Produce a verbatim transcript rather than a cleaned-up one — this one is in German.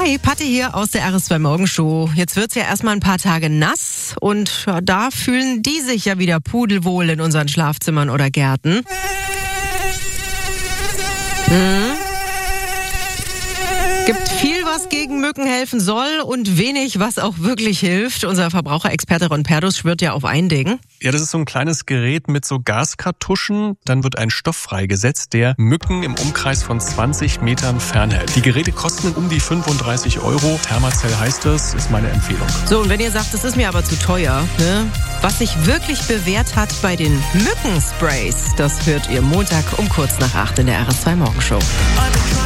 Hi, Patti hier aus der R S zwei Morgenshow. Jetzt wird's ja erstmal ein paar Tage nass und ja, da fühlen die sich ja wieder pudelwohl in unseren Schlafzimmern oder Gärten. Hm. Gibt viel, was gegen Mücken helfen soll und wenig, was auch wirklich hilft. Unser Verbraucherexperte Ron Perdus schwört ja auf ein Ding. Ja, das ist so ein kleines Gerät mit so Gaskartuschen. Dann wird ein Stoff freigesetzt, der Mücken im Umkreis von zwanzig Metern fernhält. Die Geräte kosten um die fünfunddreißig Euro. Thermacell heißt das, ist meine Empfehlung. So, und wenn ihr sagt, das ist mir aber zu teuer, ne? Was sich wirklich bewährt hat bei den Mückensprays, das hört ihr Montag um kurz nach acht in der R S zwei Morgenshow.